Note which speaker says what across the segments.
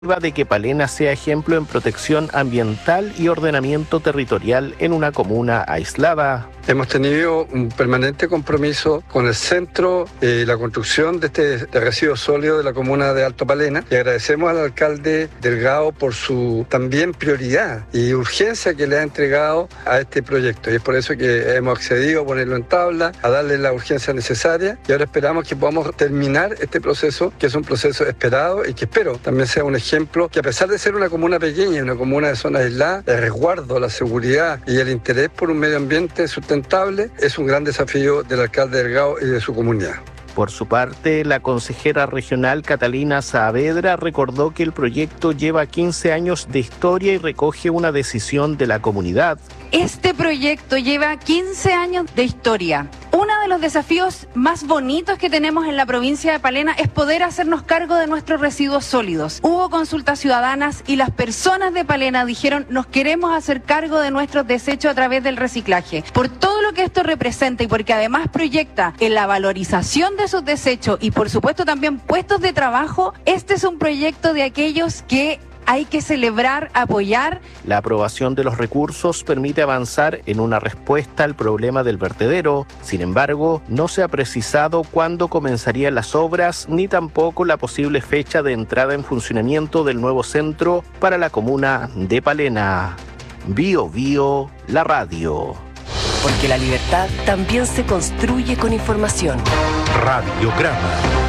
Speaker 1: de que Palena sea ejemplo en protección ambiental y ordenamiento territorial en una comuna aislada.
Speaker 2: Hemos tenido un permanente compromiso con el centro y la construcción de residuos sólidos de la comuna de Alto Palena, y agradecemos al alcalde Delgado por su también prioridad y urgencia que le ha entregado a este proyecto, y es por eso que hemos accedido a ponerlo en tabla, a darle la urgencia necesaria, y ahora esperamos que podamos terminar este proceso, que es un proceso esperado y que espero también sea un ejemplo, que a pesar de ser una comuna pequeña, una comuna de zona aislada, el resguardo, la seguridad y el interés por un medio ambiente sustentable es un gran desafío del alcalde Delgado y de su comunidad.
Speaker 1: Por su parte, la consejera regional Catalina Saavedra recordó que el proyecto lleva 15 años de historia y recoge una decisión de la comunidad.
Speaker 3: Este proyecto lleva 15 años de historia. Uno de los desafíos más bonitos que tenemos en la provincia de Palena es poder hacernos cargo de nuestros residuos sólidos. Hubo consultas ciudadanas y las personas de Palena dijeron: nos queremos hacer cargo de nuestros desechos a través del reciclaje. Por todo lo que esto representa y porque además proyecta en la valorización de sus desechos y por supuesto también puestos de trabajo, este es un proyecto de aquellos que hay que celebrar, apoyar.
Speaker 1: La aprobación de los recursos permite avanzar en una respuesta al problema del vertedero. Sin embargo, no se ha precisado cuándo comenzarían las obras ni tampoco la posible fecha de entrada en funcionamiento del nuevo centro para la comuna de Palena. Bio Bio, la radio.
Speaker 4: Porque la libertad también se construye con información.
Speaker 5: Radiograma.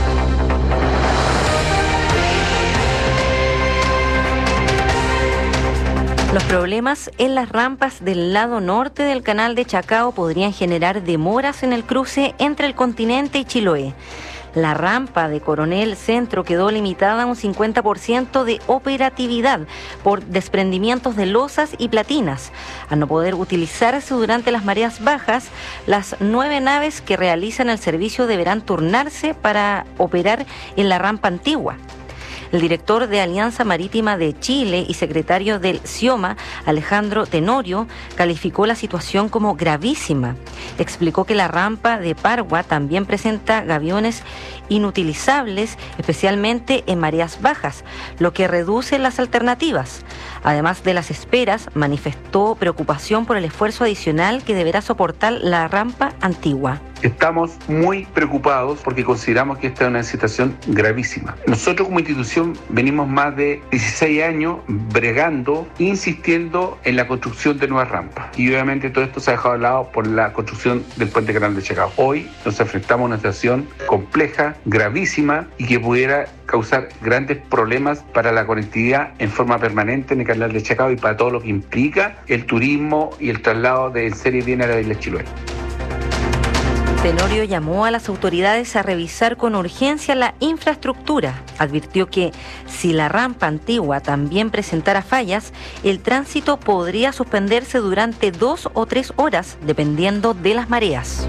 Speaker 6: Los problemas en las rampas del lado norte del canal de Chacao podrían generar demoras en el cruce entre el continente y Chiloé. La rampa de Coronel Centro quedó limitada a un 50% de operatividad por desprendimientos de losas y platinas. Al no poder utilizarse durante las mareas bajas, las 9 naves que realizan el servicio deberán turnarse para operar en la rampa antigua. El director de Alianza Marítima de Chile y secretario del CIOMA, Alejandro Tenorio, calificó la situación como gravísima. Explicó que la rampa de Pargua también presenta gaviones inutilizables, especialmente en mareas bajas, lo que reduce las alternativas. Además de las esperas, manifestó preocupación por el esfuerzo adicional que deberá soportar la rampa antigua.
Speaker 7: Estamos muy preocupados porque consideramos que esta es una situación gravísima. Nosotros como institución venimos más de 16 años bregando, insistiendo en la construcción de nuevas rampas. Y obviamente todo esto se ha dejado de lado por la construcción del puente canal de Chacao. Hoy nos enfrentamos a una situación compleja, gravísima y que pudiera causar grandes problemas para la conectividad en forma permanente en el canal de Chacao y para todo lo que implica el turismo y el traslado de serie bienes a la isla Chiloé.
Speaker 6: Tenorio llamó a las autoridades a revisar con urgencia la infraestructura. Advirtió que si la rampa antigua también presentara fallas, el tránsito podría suspenderse durante 2 o 3 horas, dependiendo de las mareas.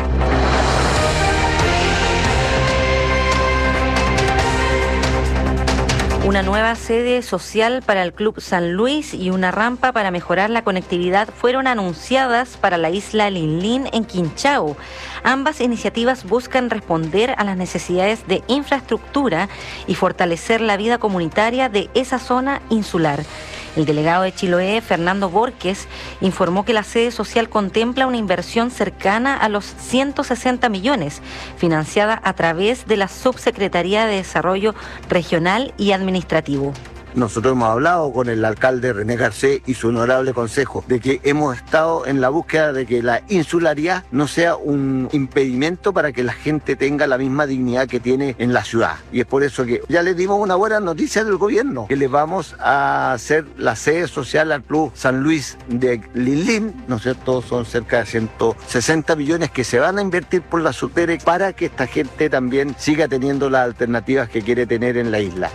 Speaker 6: Una nueva sede social para el Club San Luis y una rampa para mejorar la conectividad fueron anunciadas para la isla Linlin en Quinchao. Ambas iniciativas buscan responder a las necesidades de infraestructura y fortalecer la vida comunitaria de esa zona insular. El delegado de Chiloé, Fernando Borges, informó que la sede social contempla una inversión cercana a los 160 millones, financiada a través de la Subsecretaría de Desarrollo Regional y Administrativo.
Speaker 8: Nosotros hemos hablado con el alcalde René Garcés y su honorable consejo de que hemos estado en la búsqueda de que la insularidad no sea un impedimento para que la gente tenga la misma dignidad que tiene en la ciudad. Y es por eso que ya les dimos una buena noticia del gobierno, que le vamos a hacer la sede social al Club San Luis de Linlin, ¿no es cierto? Son cerca de 160 millones que se van a invertir por la SUTERE para que esta gente también siga teniendo las alternativas que quiere tener en la isla.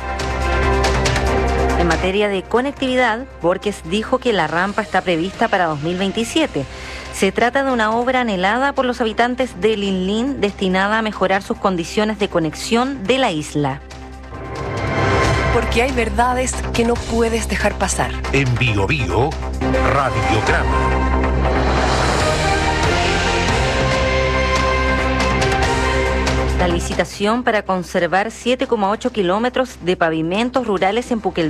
Speaker 6: En materia de conectividad, Borges dijo que la rampa está prevista para 2027. Se trata de una obra anhelada por los habitantes de Linlin, destinada a mejorar sus condiciones de conexión de la isla.
Speaker 4: Porque hay verdades que no puedes dejar pasar.
Speaker 5: En Bio Bio, Radiograma.
Speaker 6: La licitación para conservar 7,8 kilómetros de pavimentos rurales en